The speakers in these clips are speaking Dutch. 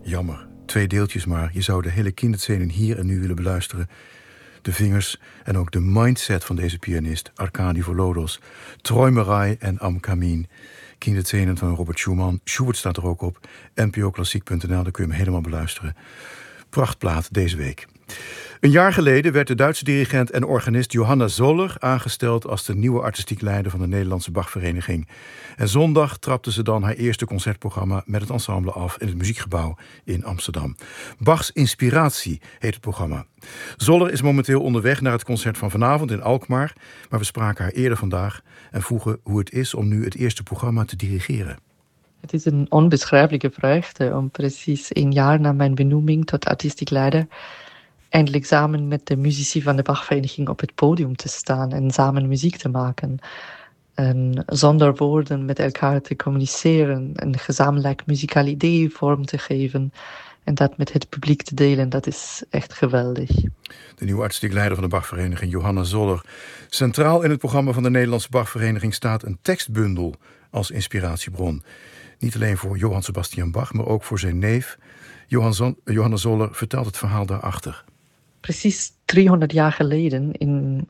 Jammer, 2 deeltjes maar. Je zou de hele Kinderzenen hier en nu willen beluisteren. De vingers en ook de mindset van deze pianist, Arkadi Volodos. Träumerei en Am Kamin. Kinderzenen van Robert Schumann. Schubert staat er ook op. NPOklassiek.nl, daar kun je hem helemaal beluisteren. Prachtplaat deze week. Een jaar geleden werd de Duitse dirigent en organist Johanna Zoller aangesteld als de nieuwe artistiek leider van de Nederlandse Bachvereniging. En zondag trapte ze dan haar eerste concertprogramma met het ensemble af in het Muziekgebouw in Amsterdam. Bachs Inspiratie heet het programma. Zoller is momenteel onderweg naar het concert van vanavond in Alkmaar, maar we spraken haar eerder vandaag en vroegen hoe het is om nu het eerste programma te dirigeren. Het is een onbeschrijfelijke vreugde om precies 1 jaar na mijn benoeming tot artistiek leider eindelijk samen met de muzici van de Bachvereniging op het podium te staan en samen muziek te maken. En zonder woorden met elkaar te communiceren, een gezamenlijk muzikaal idee vorm te geven en dat met het publiek te delen, dat is echt geweldig. De nieuwe artistiek leider van de Bachvereniging, Johanna Zoller. Centraal in het programma van de Nederlandse Bachvereniging staat een tekstbundel als inspiratiebron. Niet alleen voor Johann Sebastian Bach, maar ook voor zijn neef. Johanna Zoller vertelt het verhaal daarachter. Precies 300 jaar geleden, in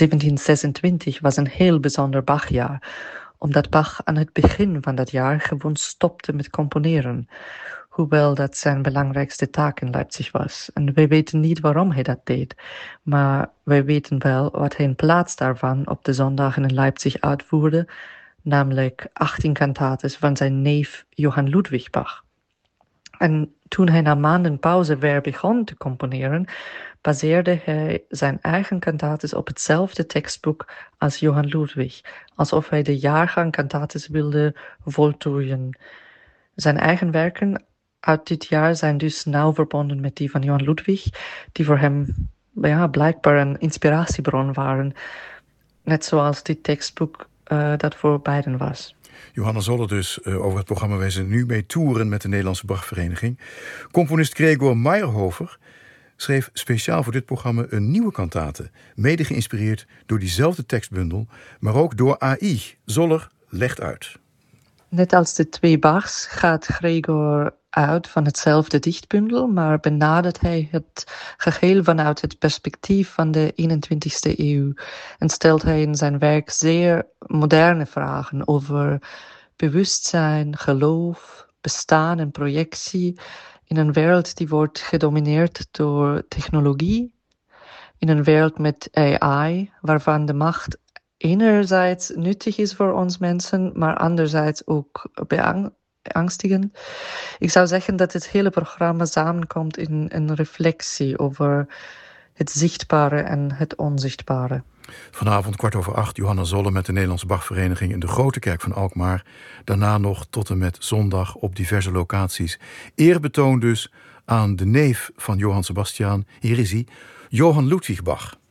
1726, was een heel bijzonder Bachjaar, omdat Bach aan het begin van dat jaar gewoon stopte met componeren, hoewel dat zijn belangrijkste taak in Leipzig was. En wij weten niet waarom hij dat deed, maar wij weten wel wat hij in plaats daarvan op de zondagen in Leipzig uitvoerde, namelijk 18 kantates van zijn neef Johann Ludwig Bach. En toen hij na maanden pauze weer begon te componeren, baseerde hij zijn eigen kantates op hetzelfde tekstboek als Johann Ludwig, alsof hij de jaargang kantates wilde voltooien. Zijn eigen werken uit dit jaar zijn dus nauw verbonden met die van Johann Ludwig, die voor hem blijkbaar een inspiratiebron waren, net zoals dit tekstboek dat voor beiden was. Johanna Zoller dus over het programma waar ze nu mee toeren met de Nederlandse Bachvereniging. Componist Gregor Meyerhofer schreef speciaal voor dit programma een nieuwe kantate, mede geïnspireerd door diezelfde tekstbundel, maar ook door AI. Zoller legt uit. Net als de 2 Bachs gaat Gregor uit van hetzelfde dichtbundel, maar benadert hij het geheel vanuit het perspectief van de 21ste eeuw en stelt hij in zijn werk zeer moderne vragen over bewustzijn, geloof, bestaan en projectie in een wereld die wordt gedomineerd door technologie, in een wereld met AI, waarvan de macht enerzijds nuttig is voor ons mensen, maar anderzijds ook beangstigend. Ik zou zeggen dat het hele programma samenkomt in een reflectie over het zichtbare en het onzichtbare. Vanavond 7:15, Johanna Zoller met de Nederlandse Bachvereniging in de Grote Kerk van Alkmaar. Daarna nog tot en met zondag op diverse locaties. Eerbetoon dus aan de neef van Johann Sebastian, hier is hij, Johann Ludwig Bach.